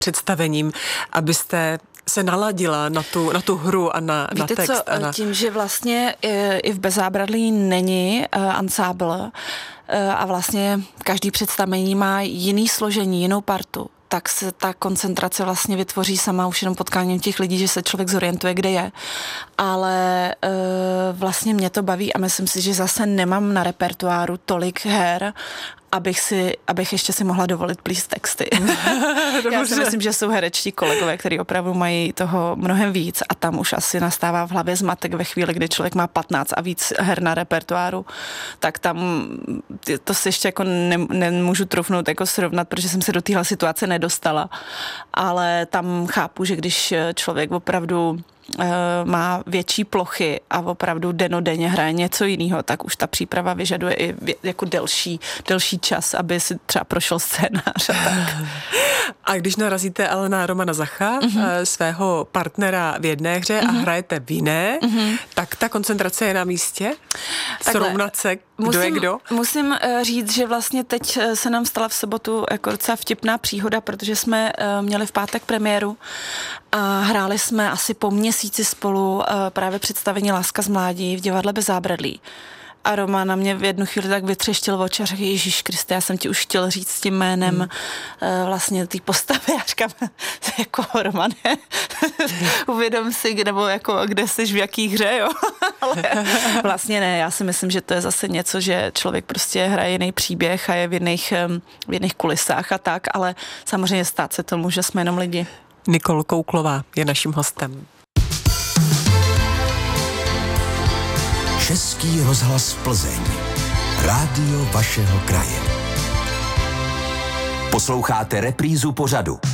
představením, abyste se naladila na tu hru a na Víte text? Co, tím, že vlastně i v Bezábradlí není ansábl a vlastně každý představení má jiný složení, jinou partu, tak se ta koncentrace vlastně vytvoří sama už jenom potkáním těch lidí, že se člověk zorientuje, kde je. Ale vlastně mě to baví a myslím si, že zase nemám na repertoáru tolik her, abych ještě si mohla dovolit plíst texty. Já si myslím, že jsou herečtí kolegové, kteří opravdu mají toho mnohem víc a tam už asi nastává v hlavě zmatek ve chvíli, kdy člověk má 15 a víc her na repertoáru, tak tam to si ještě jako nemůžu trufnout jako srovnat, protože jsem se do téhle situace nedostala. Ale tam chápu, že když člověk opravdu má větší plochy a opravdu dennodenně hraje něco jiného, tak už ta příprava vyžaduje i jako delší čas, aby si třeba prošel scénář a tak. A když narazíte ale na Romana Zacha, svého partnera v jedné hře a hrajete v jiné, tak ta koncentrace je na místě? Srovnat se, kdo je kdo? Musím říct, že vlastně teď se nám stala v sobotu jako docela vtipná příhoda, protože jsme měli v pátek premiéru a hráli jsme asi po měsíci spolu právě představení Láska z mládí v divadle Bezábradlí. A Roman na mě v jednu chvíli tak vytřeštil oči a řekl, Ježíš Kriste, já jsem ti už chtěl říct tím jménem vlastně té postavy. Já říkám, jako Romane, uvědom si, nebo jako kde jsi, v jaký hře, jo. Ale vlastně ne, já si myslím, že to je zase něco, že člověk prostě hraje jiný příběh a je v jiných kulisách a tak, ale samozřejmě stát se tomu, že jsme jenom lidi. Nikol Kouklová je naším hostem. Český rozhlas Plzeň. Rádio vašeho kraje. Posloucháte reprízu pořadu.